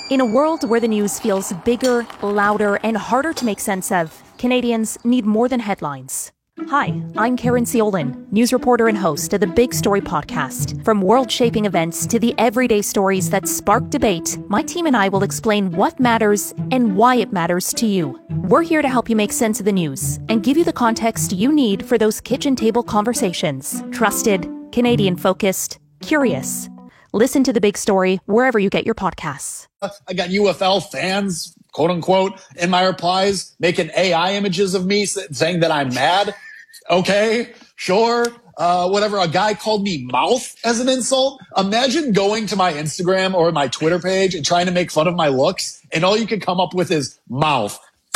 In a world where the news feels bigger, louder, and harder to make sense of, Canadians need more than headlines. Hi, I'm Karen Ciolin, news reporter and host of the Big Story podcast. From world-shaping events to the everyday stories that spark debate, my team and I will explain what matters and why it matters to you. We're here to help you make sense of the news and give you the context you need for those kitchen table conversations. Trusted, Canadian-focused, curious. Listen to The Big Story wherever you get your podcasts. I got UFL fans, quote unquote, in my replies, making AI images of me saying that I'm mad. Okay, sure. Whatever. A guy called me mouth as an insult. Imagine going to my Instagram or my Twitter page and trying to make fun of my looks, and all you can come up with is mouth.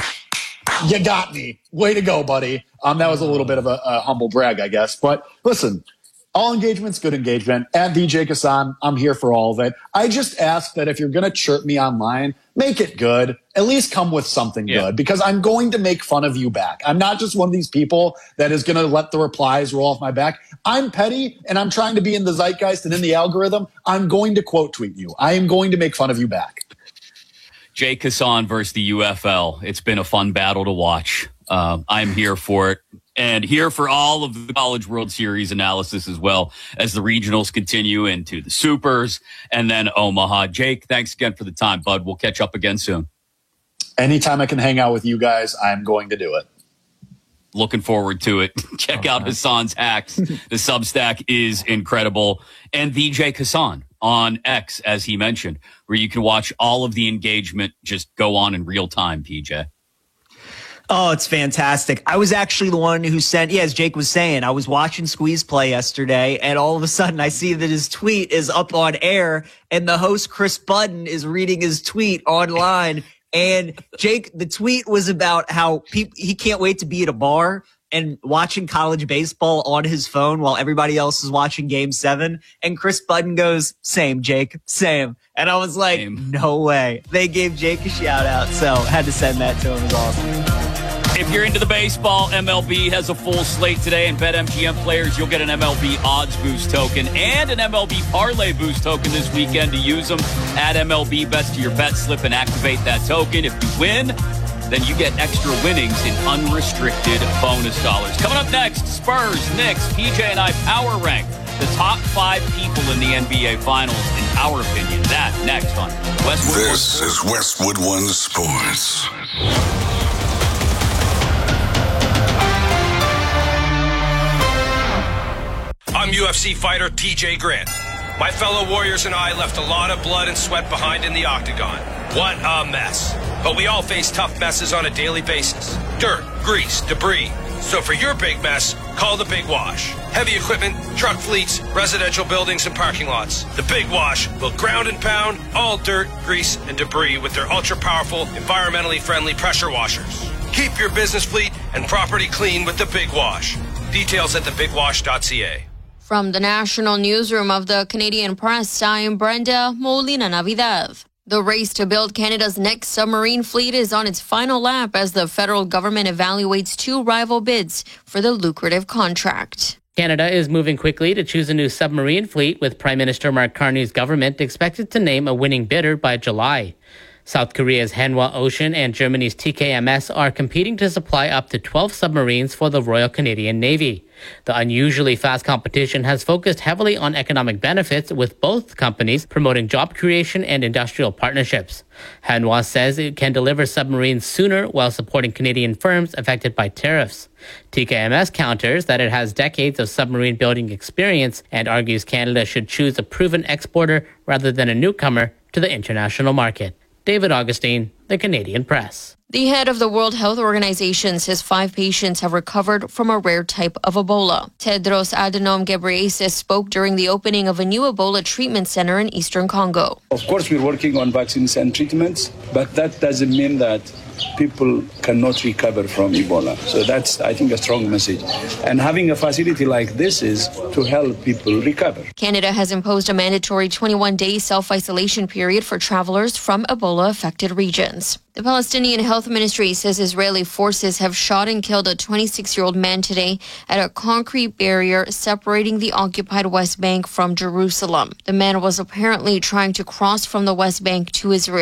You got me. Way to go, buddy. That was a little bit of a humble brag, I guess. But listen, all engagement's good engagement. At DJ Kassan, I'm here for all of it. I just ask that if you're going to chirp me online, make it good. At least come with something good, because I'm going to make fun of you back. I'm not just one of these people that is going to let the replies roll off my back. I'm petty, and I'm trying to be in the zeitgeist and in the algorithm. I'm going to quote tweet you. I am going to make fun of you back. Jay Kassan versus the UFL. It's been a fun battle to watch. I'm here for it. And here for all of the College World Series analysis as well as the regionals continue into the Supers and then Omaha. Jake, thanks again for the time, bud. We'll catch up again soon. Anytime I can hang out with you guys, I'm going to do it. Looking forward to it. Check out Hassan's hacks. The Substack is incredible. And VJ Kassan on X, as he mentioned, where you can watch all of the engagement just go on in real time, PJ. Oh, it's fantastic. I was actually the one who sent, as Jake was saying, I was watching Squeeze play yesterday, and all of a sudden I see that his tweet is up on air, and the host, Chris Budden, is reading his tweet online. And Jake, the tweet was about how he can't wait to be at a bar and watching college baseball on his phone while everybody else is watching Game 7. And Chris Budden goes, same, Jake, same. And I was like, no way. They gave Jake a shout out, so had to send that to him. It was awesome. If you're into the baseball, MLB has a full slate today, and BetMGM players, you'll get an MLB Odds Boost token and an MLB Parlay Boost token this weekend to use them. Add MLB bets to your bet slip and activate that token. If you win, then you get extra winnings in unrestricted bonus dollars. Coming up next, Spurs, Knicks, PJ and I power rank the top 5 people in the NBA Finals, in our opinion. That next on Westwood. This is Westwood One Sports. I'm UFC fighter TJ Grant. My fellow warriors and I left a lot of blood and sweat behind in the octagon. What a mess. But we all face tough messes on a daily basis. Dirt, grease, debris. So for your big mess, call the Big Wash. Heavy equipment, truck fleets, residential buildings, and parking lots. The Big Wash will ground and pound all dirt, grease, and debris with their ultra-powerful, environmentally friendly pressure washers. Keep your business fleet and property clean with the Big Wash. Details at thebigwash.ca. From the national newsroom of the Canadian Press, I'm Brenda Molina Navidad. The race to build Canada's next submarine fleet is on its final lap as the federal government evaluates 2 rival bids for the lucrative contract. Canada is moving quickly to choose a new submarine fleet, with Prime Minister Mark Carney's government expected to name a winning bidder by July. South Korea's Hanwha Ocean and Germany's TKMS are competing to supply up to 12 submarines for the Royal Canadian Navy. The unusually fast competition has focused heavily on economic benefits, with both companies promoting job creation and industrial partnerships. Hanwha says it can deliver submarines sooner while supporting Canadian firms affected by tariffs. TKMS counters that it has decades of submarine building experience and argues Canada should choose a proven exporter rather than a newcomer to the international market. David Augustine, The Canadian Press. The head of the World Health Organization says 5 patients have recovered from a rare type of Ebola. Tedros Adhanom Ghebreyesus spoke during the opening of a new Ebola treatment center in eastern Congo. Of course, we're working on vaccines and treatments, but that doesn't mean that people cannot recover from Ebola. So that's, I think, a strong message. And having a facility like this is to help people recover. Canada has imposed a mandatory 21-day self-isolation period for travelers from Ebola-affected regions. The Palestinian Health Ministry says Israeli forces have shot and killed a 26-year-old man today at a concrete barrier separating the occupied West Bank from Jerusalem. The man was apparently trying to cross from the West Bank to Israel.